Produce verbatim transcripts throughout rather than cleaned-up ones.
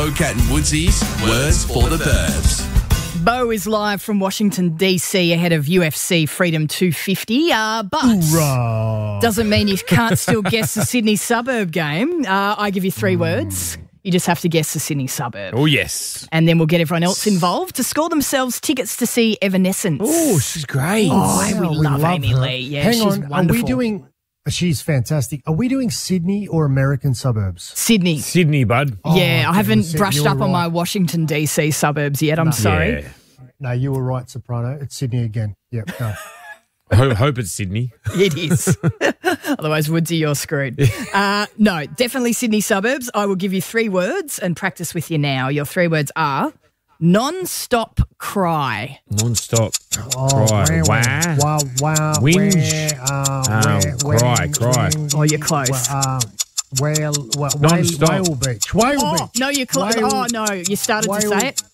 Bo, Cat and Woodsy's Words for the Burbs. Bo is live from Washington, D C ahead of U F C Freedom two fifty, uh, but Hoorah. Doesn't mean you can't still guess the Sydney suburb game. Uh, I give you three words. You just have to guess the Sydney suburb. Oh, yes. And then we'll get everyone else involved to score themselves tickets to see Evanescence. Oh, she's great. Oh, Wow, we we love, love Amy her. Lee. Yeah, Hang she's on, wonderful. are we doing... She's fantastic. Are we doing Sydney or American suburbs? Sydney. Sydney, bud. yeah, Oh, I okay, haven't Sydney, brushed you're up on my right. Washington, D C suburbs yet. I'm sorry. Yeah. No, you were right, Soprano. It's Sydney again. Yep, no. Hope, hope it's Sydney. It is. Otherwise, Woodsy, you're screwed. Uh, no, definitely Sydney suburbs. I will give you three words and practice with you now. Your three words are non-stop cry. Non-stop. Oh, Cry. wah, Wah. wah, wah, Whinge. wah, uh, Oh, wah, cry, whinge, cry. whinge, Oh, you're close. wah, uh, whale, wha- whale, Non-stop. whale beach. Whale Oh, beach. no, you're close. Whale- Oh, no, you started to whale- say it.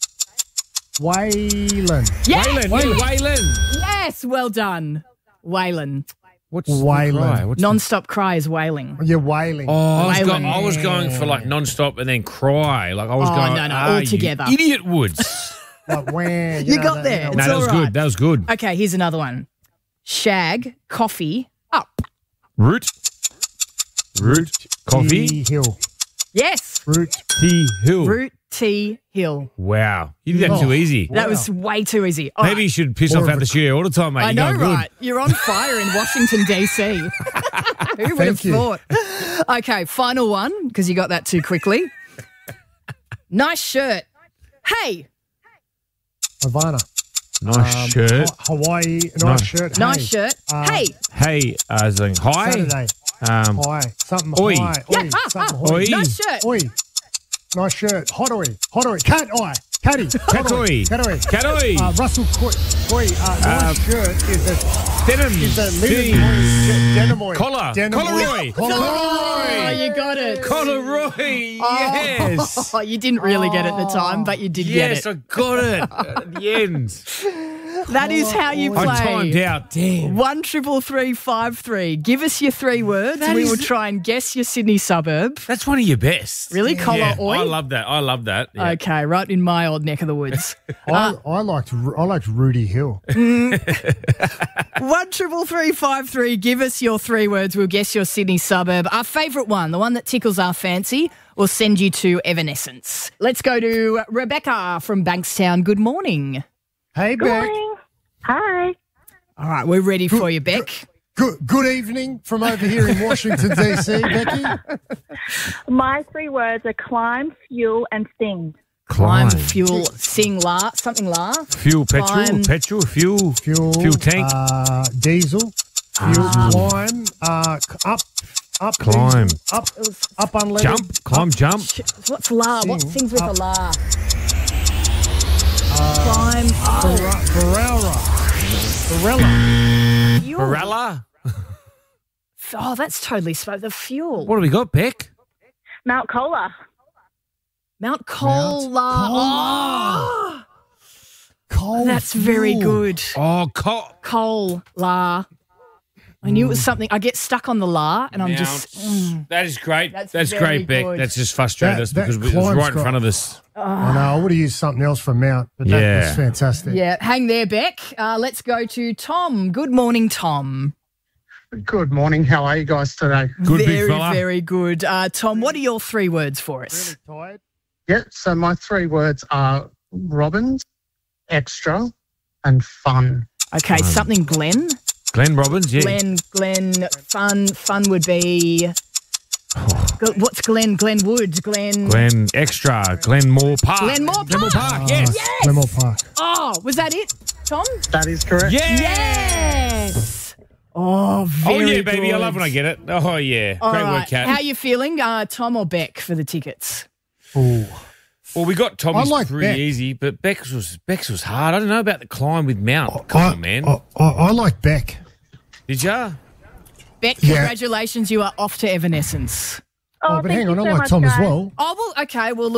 Whalen. Yes! Waylon. Waylon. Waylon. Yes, well done. Wailing. What's Waylon. the cry? What's the- Non-stop cry is wailing. You're wailing. Oh, I was, Waylon. going, I was going for like non-stop and then cry. Like I was Oh, going, no, no, ah, all you together. Idiot Woods. Like, wah, you You know, got that- there. you know, no, It's that all was right. good. That was good. Okay, here's another one. Shag, coffee, up. Root. Root. Coffee. Tea Hill. Yes. Root. Tea Hill. Root T Hill. Wow. You did that Oh. too easy. That was way too easy. All Maybe right. you should piss More off of out a- the studio all the time, mate. I You're know, going good. right? You're on fire in Washington, D C Who would Thank have you. thought? Okay, final one, because you got that too quickly. Nice shirt. Hey, Havana. Nice Um, shirt. Ha- Hawaii. Nice, Nice. shirt. nice Hey. shirt. Uh, hey, Hey, uh, saying hi. Saturday. Um, Hi. Something Oi. high. Yeah. Oi. Something Oi. hoi. nice shirt. Oi. Nice shirt. Hot oi. Hot oi. Cat oi. Catty. Cat oi. Cat oi. Catoi. Uh, Russell Coy. Oi. Uh, nice Uh, shirt is a, Denim. is a linen jeans. oi. Denim oi. Collar. Denim oi. Corduroy. Collar. Oh, you got it. Corduroy. Yes. Oh, you didn't really get it at the time, but you did Yes, get I got it at the end. it. That is how you play. I timed out. Damn. One triple three five three. Give us your three words, and we is- will try and guess your Sydney suburb. That's one of your best. Really, collar Yeah, oi? I love that. I love that. Yeah. Okay, right in my old neck of the woods. I, I liked Ru- I liked Rudy Hill. One triple three five three. Give us your three words. We'll guess your Sydney suburb. Our favourite one, the one that tickles our fancy, will send you to Evanescence. Let's go to Rebecca from Bankstown. Good morning. Hey, Good Beck. morning. Hi. All right, we're ready for you, Beck. Good, good evening from over here in Washington, D C, Becky. My three words are climb, fuel, and sing. Climb, fuel, sing, la, something la. Fuel, petrol, Climb. petrol, fuel, Fuel. fuel tank. Uh, diesel. Fuel. Climb. Uh, c- up. Up. Climb. Diesel, up. Up unleaded. Jump, climb, Up, jump. Sh- What's la? What Sing, things with up. a la? Climb, oh, Barella. Barella. fuel. Barella. Oh, that's totally spoke. The fuel. What do we got, Beck? Mount Cola. Mount Cola. Oh, Coal that's very fuel. good. Oh, co- Coal, la. I knew it was something. I get stuck on the la, and I'm Mount. just. mm. That is great. That's That's, very great, Beck. good. That's just frustrated That- us that because we- it was climb's right in got- front of us. I know. I would have used something else for Mount, but that Yeah. was fantastic. Yeah, hang there, Beck. Uh, let's go to Tom. Good morning, Tom. Good morning. How are you guys today? Good big very, fella. very good. Uh, Tom, what are your three words for us? Really tired. Yeah, so my three words are Robbins, extra, and fun. Okay, something Glen. Glenn Robbins, yeah. Glen, Glen, fun. Fun would be. Gl- What's Glen? Glenwood. Glen. Glenn Extra, Glenmore Park. Glenmore Glenmore Park. Park, yes. Yes. Glenmore Park. Oh, was that it, Tom? That is correct. Yes. Yes. Oh, Oh, very yeah, baby. I good. love when I get it. Oh, yeah. All Great right. work, Kat. How you feeling, uh, Tom or Beck, for the tickets? Ooh. Well, we got Tommy's I like pretty Beck. easy, but Beck's was Beck's was hard. I don't know about the climb with Mount. Come I, on, man. I, I, I like Beck. Did ya? Beck, Yeah. congratulations. You are off to Evanescence. Oh, but thank hang you on. I so like much, Tom as guys. well. Oh, well, okay. Well, look.